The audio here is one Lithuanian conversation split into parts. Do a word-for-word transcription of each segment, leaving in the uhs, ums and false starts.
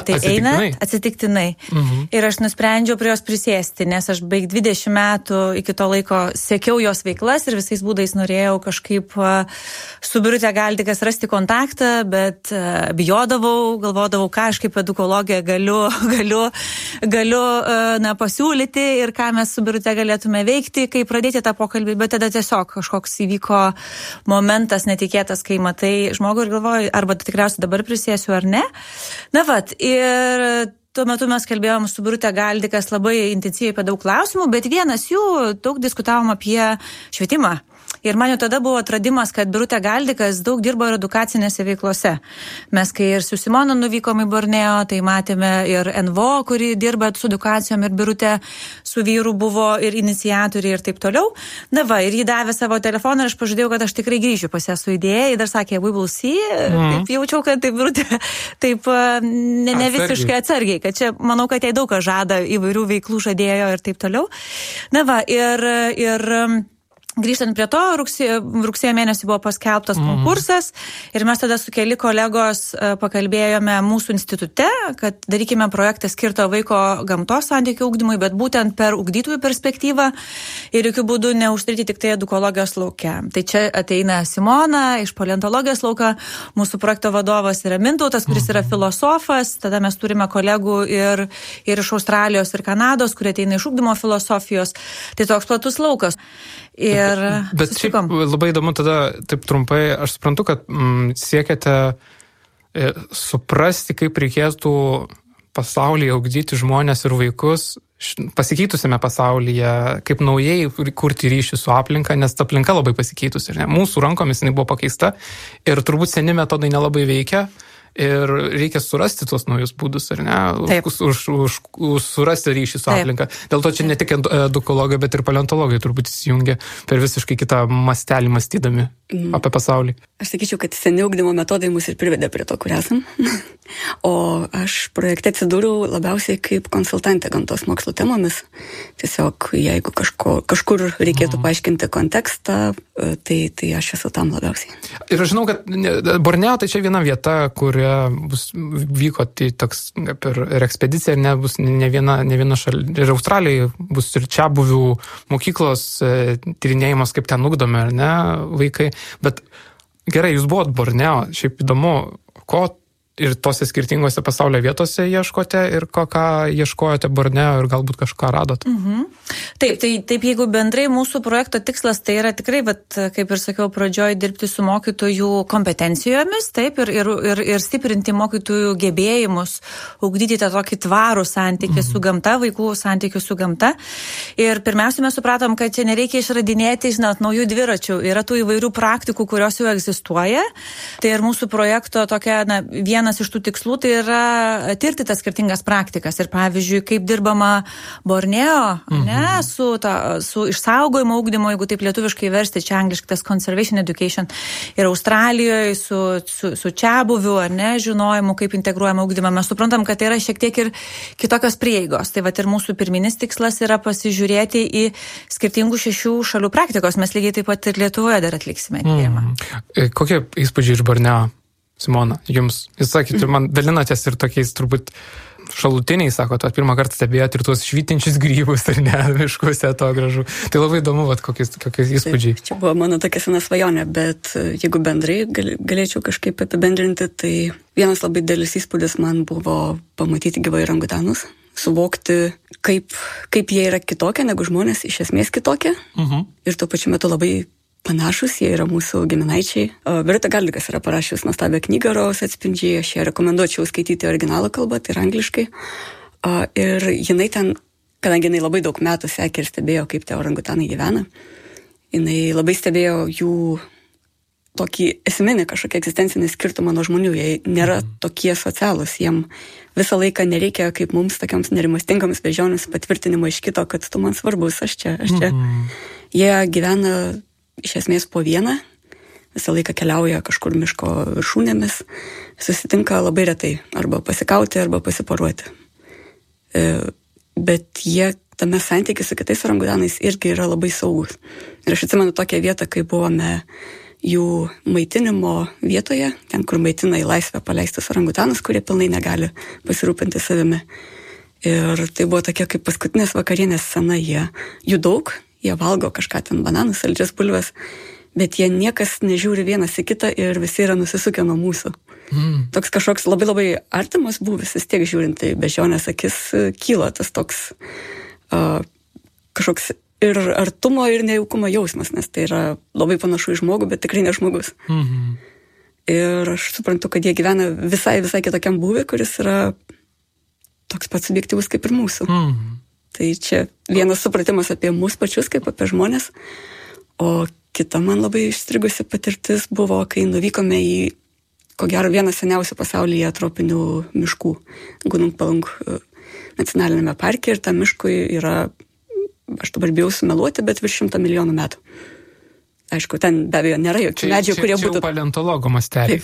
tai atsitiktinai. einat atsitiktinai. Mhm. Ir aš nusprendžiau prie jos prisėsti, nes aš beveik dvidešimt metų iki to laiko sekiau jos veiklas ir visais būdais norėjau kažkaip su Birute Galdikas rasti kontaktą, bet bijodavau, galvodavau, ką aš kaip edukologė galiu, galiu, galiu na, pasiūlyti ir ką mes su Birute galėtume veikti, kaip pradėti tą pokalbį, bet tada tiesiog kažkoks įvyko momentas netikėtas, kai matai žmogų ir galvoju, arba tikriausiai dabar prisėsiu ar ne. Na vat, ir tuo metu mes kalbėjom su Birute Galdikas labai intensyviai apie daug klausimų, bet vienas jų daug diskutavom apie švietimą. Ir man jau tada buvo atradimas, kad Birute Galdikas daug dirbo ir edukacinėse veiklose. Mes, kai ir su Simona nuvykom į Borneo, tai matėme ir N V O, kuri dirba su edukacijom, ir Birute su vyru buvo ir iniciatoriai ir taip toliau. Na va, ir jį davė savo telefoną ir aš pažadėjau, kad aš tikrai grįšiu pas ją su idėja. Ir dar sakė, we will see. Mm. Taip jaučiau, kad taip Birute taip ne, ne visiškai atsargiai, kad čia, manau, kad jai daug ką žada, įvairių veiklų žadėjo ir taip toliau. Na va, ir... ir grįžtant prie to, rugsėjo, rugsėjo mėnesį buvo paskelbtas konkursas ir mes tada su keli kolegos pakalbėjome mūsų institute, kad darykime projektą skirtą vaiko gamtos santykių ugdymui, bet būtent per ugdytojų perspektyvą ir jokių būdų neuždaryti tik tai edukologijos lauke. Tai čia ateina Simona iš paleontologijos lauko, mūsų projekto vadovas yra Mintautas, kuris yra filosofas, tada mes turime kolegų ir, ir iš Australijos ir Kanados, kurie ateina iš ugdymo filosofijos. Tai toks platus laukas. Ir bet šiaip labai įdomu tada, taip trumpai, aš suprantu, kad mm, siekiate e, suprasti, kaip reikėtų pasaulyje ugdyti žmonės ir vaikus, pasikeitusiame pasaulyje, kaip naujai kurti ryšį su aplinka, nes ta aplinka labai pasikeitusi. Ne? Mūsų rankomis jinai buvo pakeista ir turbūt seni metodai nelabai veikia. Ir reikia surasti tuos naujus būdus, ar ne? Už, už, už, už surasti ryšį su aplinka. Dėl to čia ne tik edukologai, bet ir paleontologai turbūt įsijungia per visiškai kitą mastelį mąstydami mm. apie pasaulį. Aš sakyčiau, kad seni ugdymo metodai mus ir privedė prie to, kur esam. O aš projekte atsidūriau labiausiai kaip konsultantė gamtos mokslo temomis. Tiesiog, jeigu kažko, kažkur reikėtų mm. paaiškinti kontekstą, tai, tai aš esu tam labiausiai. Ir aš žinau, kad Borneo tai čia viena vieta, kur bus vyko tai toks per ir ekspedicija, ir ne, bus ne viena, ne viena šalia. Ir Australijai bus ir čia buvių mokyklos tyrinėjimas, kaip ten ugdomi, ar ne, vaikai. Bet gerai, jūs buvot Borneo, šiaip įdomu, ko ir tose skirtingose pasaulio vietose ieškote ir ko, ką ieškojote Borneo ir galbūt kažką radot. Mhm. Taip, tai taip, jeigu bendrai mūsų projekto tikslas tai yra tikrai, bet, kaip ir sakiau pradžioj, dirbti su mokytojų kompetencijomis, taip, ir, ir, ir, ir stiprinti mokytojų gebėjimus, ugdyti tą tokį tvarų santykį mhm. su gamta, vaikų santykį su gamta. Ir pirmiausia, mes supratom, kad čia nereikia išradinėti, žinot, naujų dviračių. Yra tų įvairių praktikų, kurios jau egzistuoja. Tai ir mūsų projekto tokia, na, viena iš tų tikslų tai yra tirti tas skirtingas praktikas. Ir pavyzdžiui, kaip dirbama Borneo, mhm. ne, su, ta, su išsaugojimo ugdymo, jeigu taip lietuviškai versti, čia angliškai tas conservation education, ir Australijoje su, su, su čiabuviu, ar ne, žinojimu, kaip integruojama ugdymą. Mes suprantam, kad tai yra šiek tiek ir kitokios prieigos. Tai vat ir mūsų pirminis tikslas yra pasižiūrėti į skirtingų šešių šalių praktikos. Mes lygiai taip pat ir Lietuvoje dar atliksime tyrimą. Mhm. Kokie įspūdžiai iš Borneo? Simona, jums, jūs sakėte, man dalinatės ir tokiais turbūt šalutiniai, sakot, pirmą kartą stebėjot ir tuos švytinčius grybus, ar ne, miškuose to gražu. Tai labai įdomu, vat, kokiais, kokiais įspūdžiai. Taip, čia buvo mano tokia sena svajonė, bet jeigu bendrai gal, galėčiau kažkaip apibendrinti, tai vienas labai didelis įspūdis man buvo pamatyti gyvai orangutanus, suvokti, kaip, kaip jie yra kitokie negu žmonės, iš esmės kitokie, uh-huh. ir tuo pačiu metu labai panašus, jie yra mūsų giminaičiai. Birute Galdikas yra parašius nuostabią knygą Rojaus atspindžiai, aš ją rekomenduočiau skaityti originalą kalbą, tai yra angliškai. Ir jinai ten, kadangi jinai labai daug metų sekė ir stebėjo, kaip tie orangutanai gyvena, jinai labai stebėjo jų tokį esminį kažkokį egzistencinį skirtumą nuo žmonių. Jie nėra tokie socialūs, jiem visą laiką nereikia, kaip mums, tokiams nerimastingoms bežionėms patvirtinimo iš kito, kad tu man svarbus, aš čia, aš čia. Mm-hmm. Jie gyvena iš esmės po vieną, visą laiką keliauja kažkur miško viršūnėmis, susitinka labai retai, arba pasikauti, arba pasiporuoti. E, bet jie tame santykiai su kitais orangutanais irgi yra labai saugus. Ir aš atsimenu tokią vietą, kai buvome jų maitinimo vietoje, ten, kur maitina į laisvę paleistus orangutanus, kurie pilnai negali pasirūpinti savimi. Ir tai buvo tokia kaip paskutinės vakarienės scena, jie jų daug, jie valgo kažką ten, bananus, saldžias bulves, bet jie niekas nežiūri vienas į kitą ir visi yra nusisukę nuo mūsų. Mm. Toks kažkoks labai labai artimas būvis, vis tiek žiūrint, tai bežionės akis kyla tas toks uh, kažkoks ir artumo, ir nejaukumo jausmas, nes tai yra labai panašu į žmogų, bet tikrai ne žmogus. Mm-hmm. Ir aš suprantu, kad jie gyvena visai, visai kitokiam būvį, kuris yra toks pats subjektyvus kaip ir mūsų. Mm-hmm. Tai čia vienas supratimas apie mus pačius, kaip apie žmonės, o kita man labai išstrigusi patirtis buvo, kai nuvykome į, ko gero, vieną seniausių pasaulyje tropinių miškų, Gunung Palung nacionalinėme parke, ir tam miškui yra, aš dabar bijau sumeluoti, bet virš šimto milijonų metų. Aišku, ten be abejo nėra jokių čia, medžių, čia, kurie čia būtų... Čia paleontologo mastelį.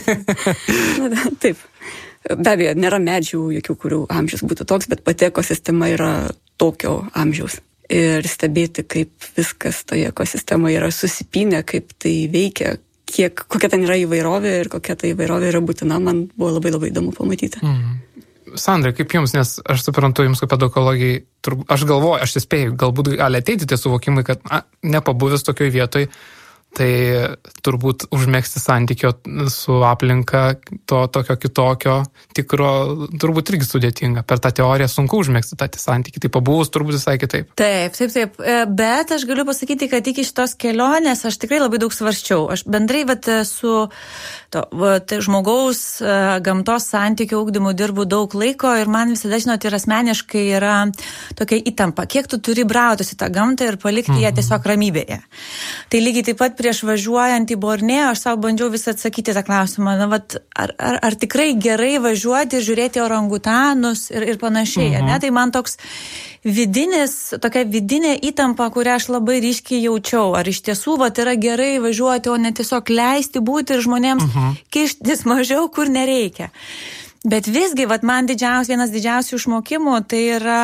Taip. Taip. Be abejo, nėra medžių, jokių, kurių amžius būtų toks, bet pati ekosistema yra tokio amžiaus. Ir stebėti, kaip viskas toje ekosistemoje yra susipynę, kaip tai veikia, kiek, kokia ten yra įvairovė ir kokia ta įvairovė yra būtina, man buvo labai labai įdomu pamatyti. Mm. Sandra, kaip jums, nes aš suprantu, jums kaip edukologijai, aš galvoju, aš įspėju, galbūt gali ateiti tie suvokimai, kad a, nepabuvęs tokioj vietoj, tai turbūt užmėgsti santykio su aplinka, to tokio kitokio, tikro, turbūt irgi sudėtinga. Per tą teoriją sunku užmėgsti tą santykį, tai pabuvus turbūt visai kitaip. Taip, taip, taip. Bet aš galiu pasakyti, kad iki šitos kelionės aš tikrai labai daug svarsčiau. Aš bendrai vat, su to, vat, žmogaus gamtos santykio ugdymu dirbu daug laiko ir man visada, žinot, ir asmeniškai yra tokia įtampa. Kiek tu turi brautis į tą gamtą ir palikti mm-hmm. ją tiesiog ramybėje. Tai lygiai taip pat prieš važiuojant į Borneo, aš savo bandžiau vis atsakyti tą klausimą, na, vat, ar, ar, ar tikrai gerai važiuoti ir žiūrėti orangutanus ir, ir panašiai, mhm. ne? Tai man toks vidinis, tokia vidinė įtampa, kurią aš labai ryškiai jaučiau, ar iš tiesų vat, yra gerai važiuoti, o ne tiesiog leisti būti ir žmonėms mhm. kištis mažiau, kur nereikia. Bet visgi, vat, man didžiaus, vienas didžiausių išmokimų, tai yra,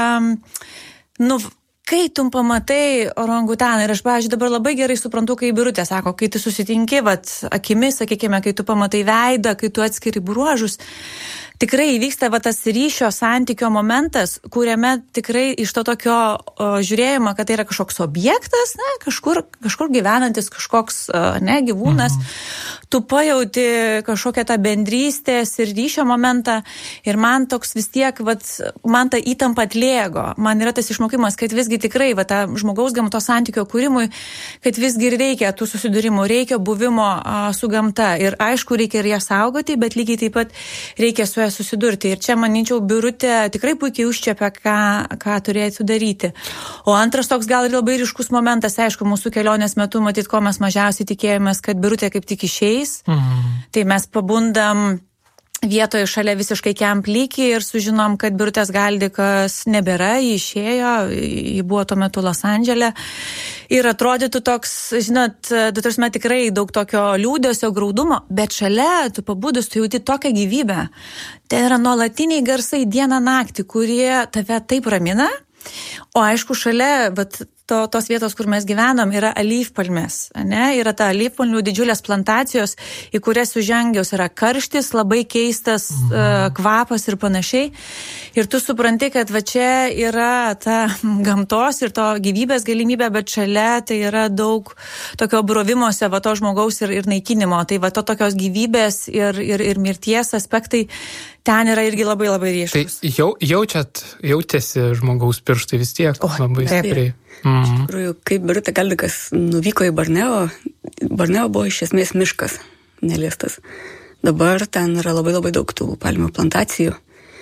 nu, kai tu pamatai orangutaną, ir aš, pavyzdžiui, dabar labai gerai suprantu, kai Birutė sako, kai tu susitinki, vat, akimis, sakykime, kai tu pamatai veidą, kai tu atskiri bruožus, tikrai įvyksta va, tas ryšio santykio momentas, kuriame tikrai iš to tokio o, žiūrėjimo, kad tai yra kažkoks objektas, ne, kažkur, kažkur gyvenantis kažkoks ne, gyvūnas, mhm. tu pajauti kažkokią tą bendrystės ir ryšio momentą ir man toks vis tiek, vat, man ta įtampa atlėgo. Man yra tas išmokimas, kad visgi tikrai va, ta žmogaus gamtos santykio kūrimui, kad visgi reikia tų susidūrimų, reikia buvimo a, su gamta. Ir aišku, reikia ir ją saugoti, bet lygiai taip pat reikia su ją susidurti. Ir čia, manyčiau, Birutė tikrai puikiai užčiapia, ką, ką turėtų daryti. O antras toks gal ir labai ryškus momentas, aišku, mūsų kelionės metu, matyt, ko mes mažiausiai tikėjomės, kad Birutė kaip tik išeis. Mhm. Tai mes pabundam vietoje šalia visiškai Camp Leakey ir sužinom, kad Birutės Galdikas nebėra, jį išėjo, jį buvo tuo metu Los Andžele. Ir atrodytų toks, žinot, tu tarsi tikrai daug tokio liūdesio, graudumo, bet šalia, tu pabudus, tu jauti tokią gyvybę. Tai yra nuolatiniai garsai dieną naktį, kurie tave taip ramina. O aišku, šalia, bet to, tos vietos, kur mes gyvenom, yra alyvpalmės, ne? Yra ta alyvpalmių didžiulės plantacijos, į kurias sužengiaus yra karštis, labai keistas mhm. uh, kvapas ir panašiai. Ir tu supranti, kad va čia yra ta gamtos ir to gyvybės galimybė, bet šalia tai yra daug tokio brovimuose va to žmogaus ir, ir naikinimo. Tai va to tokios gyvybės ir, ir, ir mirties aspektai ten yra irgi labai labai ryškus. Tai jau, jaučiat, jautėsi žmogaus pirštai vis tiek oh, labai stipriai. Mhm. Iš tikrųjų, kaip Birutė Galdikas nuvyko į Borneo, Borneo buvo iš esmės miškas, neliestas. Dabar ten yra labai labai daug tų palmių plantacijų.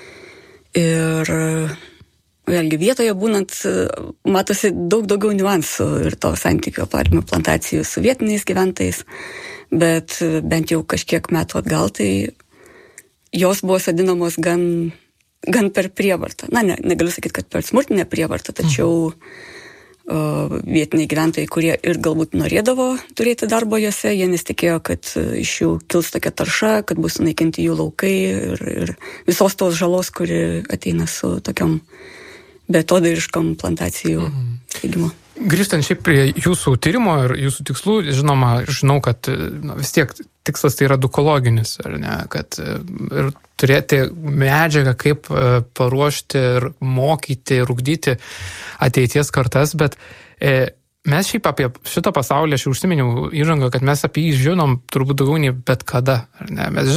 Ir vėlgi vietoje būnant matosi daug daugiau niuansų ir to santykio palmių plantacijų su vietiniais gyventojais, bet bent jau kažkiek metų atgal tai jos buvo sodinamos gan, gan per prievartą. Na, ne, negaliu sakyti, kad per smurtinę prievartą, tačiau mhm. o, vietiniai gyventojai, kurie ir galbūt norėdavo turėti darbo jose, jie nesitikėjo, kad iš jų kils tokia tarša, kad bus sunaikinti jų laukai ir, ir visos tos žalos, kuri ateina su tokiom betodariškom plantacijų teigimu. Grįžtant šiaip prie jūsų tyrimo ir jūsų tikslų, žinoma, žinau, kad nu, vis tiek tikslas tai yra edukologinis, ar ne, kad ir turėti medžiagą, kaip paruošti ir mokyti, ir ugdyti ateities kartas, bet e, mes šiaip apie šitą pasaulį, aš jau užsiminiau įžangą, kad mes apie jį žinom turbūt daugiau nei bet kada, ar ne, mes